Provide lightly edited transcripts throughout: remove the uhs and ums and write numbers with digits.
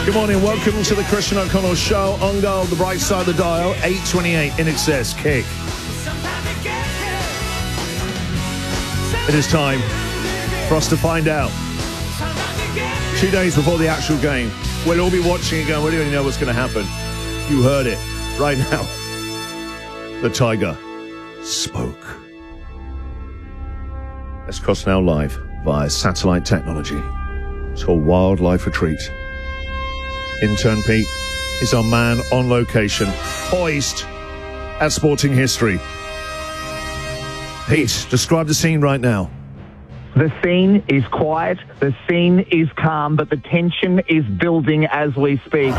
Good morning, welcome to the Christian O'Connell Show. On Gold, the bright side of the dial, 8:28 in excess, kick. It is time for us to find out. 2 days before the actual game, we'll all be watching it going, we don't even know what's going to happen. You heard it right now. The Tiger spoke. Let's cross now live via satellite technology to a wildlife retreat. Intern Pete is our man on location, poised at Sporting History. Pete, describe the scene right now. The scene is quiet, the scene is calm, but the tension is building as we speak.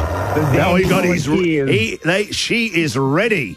She is ready.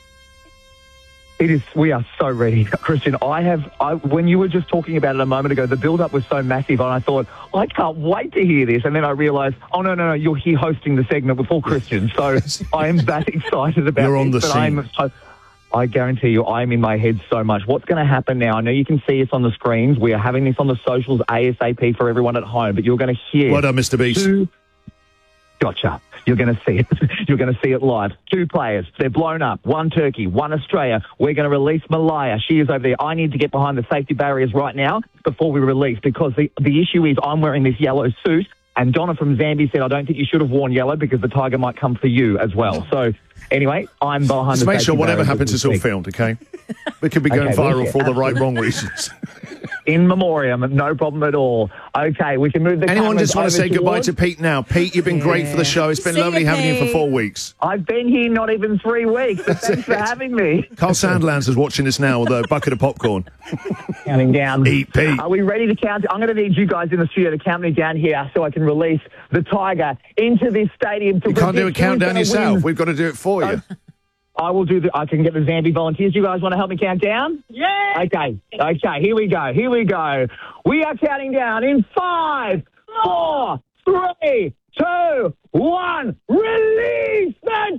It is. We are so ready, Christian. When you were just talking about it a moment ago, the build-up was so massive, and I thought, I can't wait to hear this. And then I realised, oh, no, you're here hosting the segment before Christian, so I am that excited about You're on the scene. I guarantee you, I'm in my head so much. What's going to happen now? I know you can see us on the screens. We are having this on the socials ASAP for everyone at home, but you're going to hear... Well done, Mr. Beast. Gotcha. You're going to see it. You're going to see it live. 2 players. They're blown up. 1 Turkey, 1 Australia. We're going to release Malaya. She is over there. I need to get behind the safety barriers right now before we release, because the issue is I'm wearing this yellow suit, and Donna from Zambia said, I don't think you should have worn yellow because the tiger might come for you as well. So, anyway, I'm behind Just the make sure whatever barriers happens is all filmed, okay? We could be going viral for all the wrong reasons. In memoriam, no problem at all. Okay, we can move the Anyone just want to say goodbye towards... to Pete now? Pete, you've been great for the show. It's been lovely having you for 4 weeks. I've been here not even 3 weeks, but thanks for having me. Carl Sandlands is watching this now with a bucket of popcorn. Counting down. Eat Pete. Are we ready to count? I'm going to need you guys in the studio to count me down here so I can release the tiger into this stadium. You can't do a countdown yourself. We've got to do it for you. I will do I can get the Zambi volunteers. You guys want to help me count down? Yeah. Okay, here we go. We are counting down in 5, 4, 3, 2, 1. Release the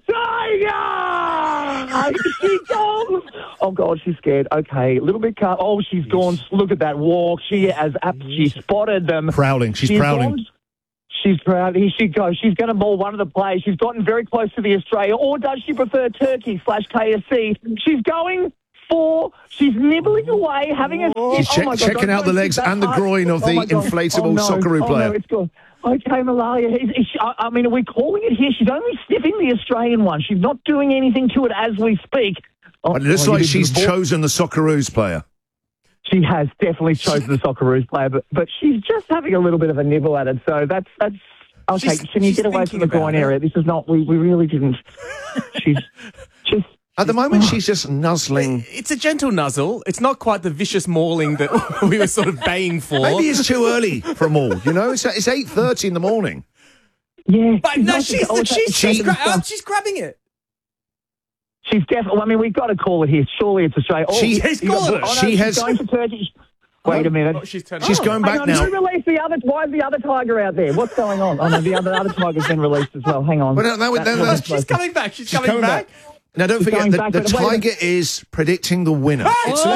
tiger! She goes. Oh, God, she's scared. Okay, a little bit calm. Oh, she's gone. Look at that walk. She spotted them. Prowling. She's prowling. She's proud. Here she goes. She's going to maul one of the players. She's gotten very close to the Australia. Or does she prefer Turkey/KFC? She's going for... She's nibbling away, having a... She's checking out the legs and the groin of the inflatable Socceroo player. No, it's good. Okay, Malaya. Are we calling it here? She's only sniffing the Australian one. She's not doing anything to it as we speak. It looks like she's chosen the Socceroos player. She has definitely chosen the Socceroos player, but she's just having a little bit of a nibble at it. So that's okay. Can you get away from the groin area? This is not. We really didn't. She's just. At the moment, she's just nuzzling. It's a gentle nuzzle. It's not quite the vicious mauling that we were sort of baying for. Maybe it's too early for a maul. You know, it's 8:30 in the morning. Yeah, but no, she's grabbing it. She's definitely... we've got to call it here. Surely it's Australia. She's going to Turkey. Wait a minute. She's going back now. Who released the other... Why is the other tiger out there? What's going on? Oh, no, the other tiger's been released as well. Hang on. She's coming back. She's coming back. Now, don't forget, the tiger is predicting the winner.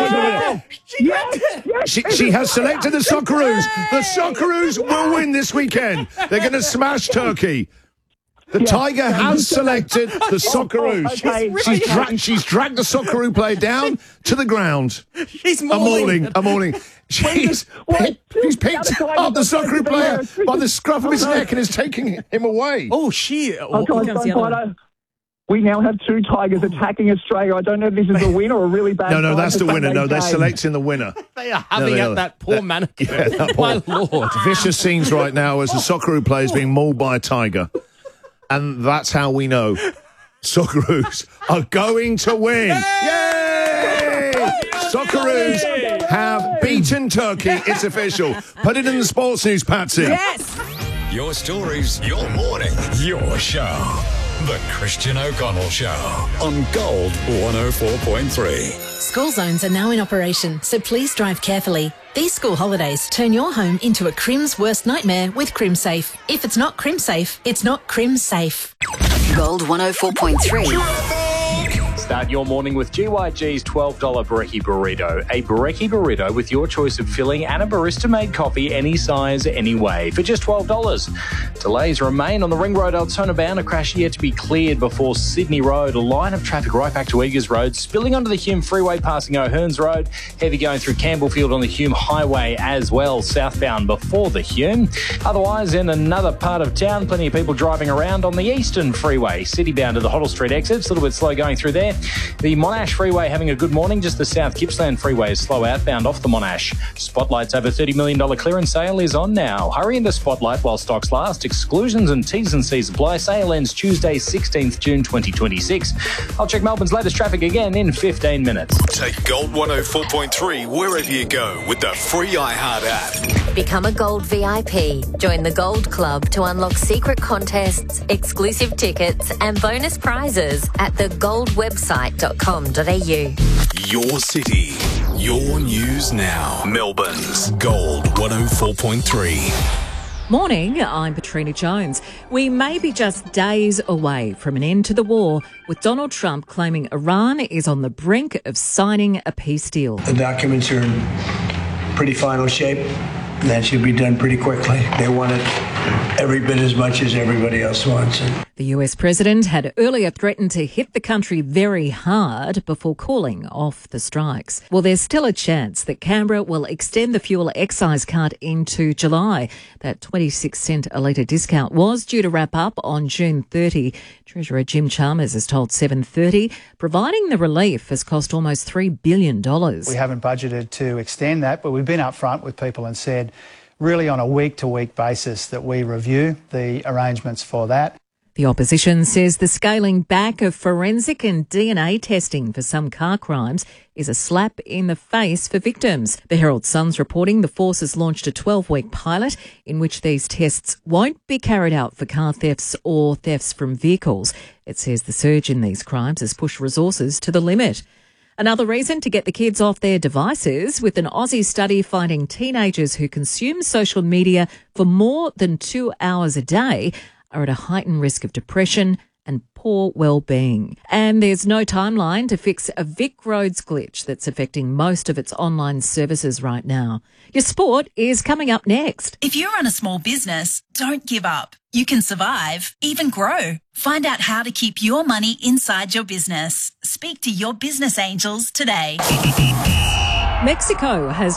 She has selected the Socceroos. The Socceroos will win this weekend. They're going to smash Turkey. The tiger has selected the Socceroos. Okay. She's dragged the Socceroo player down to the ground. She's mauling. A mauling. She's picked up the Socceroo player by the scruff of his neck and is taking him away. We now have 2 tigers attacking Australia. I don't know if this is a win or a really bad... No, that's the winner. No, they're selecting the winner. They are having at that poor mannequin. My Lord. Vicious scenes right now as the Socceroo player is being mauled by a tiger. And that's how we know Socceroos are going to win. Yay! Socceroos have beaten Turkey. It's official. Put it in the sports news, Patsy. Yes. Your stories, your morning, your show. The Christian O'Connell Show on Gold 104.3. School zones are now in operation, so please drive carefully. These school holidays turn your home into a Crim's worst nightmare with CrimSafe. If it's not CrimSafe, it's not CrimSafe. Gold 104.3. Start your morning with GYG's $12 Brekkie Burrito. A Brekkie Burrito with your choice of filling and a barista-made coffee any size, any way, for just $12. Delays remain on the Ring Road Altona bound. A crash yet to be cleared before Sydney Road. A line of traffic right back to Eagers Road, spilling onto the Hume Freeway, passing O'Hearns Road. Heavy going through Campbellfield on the Hume Highway as well, southbound before the Hume. Otherwise, in another part of town, plenty of people driving around on the Eastern Freeway, city-bound to the Hoddle Street exits. A little bit slow going through there. The Monash Freeway having a good morning. Just the South Gippsland Freeway is slow outbound off the Monash. Spotlight's over $30 million clearance sale is on now. Hurry into Spotlight while stocks last. Exclusions and T's and C's apply. Sale ends Tuesday, 16th June 2026. I'll check Melbourne's latest traffic again in 15 minutes. Take Gold 104.3 wherever you go with the free iHeart app. Become a Gold VIP. Join the Gold Club to unlock secret contests, exclusive tickets and bonus prizes at thegoldwebsite.com.au. Your city, your news now. Melbourne's Gold 104.3. Morning, I'm Katrina Jones. We may be just days away from an end to the war, with Donald Trump claiming Iran is on the brink of signing a peace deal. The documents are in pretty final shape. That should be done pretty quickly. They want it every bit as much as everybody else wants it. The US president had earlier threatened to hit the country very hard before calling off the strikes. Well, there's still a chance that Canberra will extend the fuel excise cut into July. That 26-cent a litre discount was due to wrap up on June 30. Treasurer Jim Chalmers has told 7:30, providing the relief has cost almost $3 billion. We haven't budgeted to extend that, but we've been upfront with people and said, really on a week-to-week basis, that we review the arrangements for that. The opposition says the scaling back of forensic and DNA testing for some car crimes is a slap in the face for victims. The Herald Sun's reporting the force has launched a 12-week pilot in which these tests won't be carried out for car thefts or thefts from vehicles. It says the surge in these crimes has pushed resources to the limit. Another reason to get the kids off their devices, with an Aussie study finding teenagers who consume social media for more than 2 hours a day are at a heightened risk of depression and poor well-being. And there's no timeline to fix a Vic Roads glitch that's affecting most of its online services right now. Your sport is coming up next. If you run a small business, don't give up. You can survive, even grow. Find out how to keep your money inside your business. Speak to your business angels today. Mexico has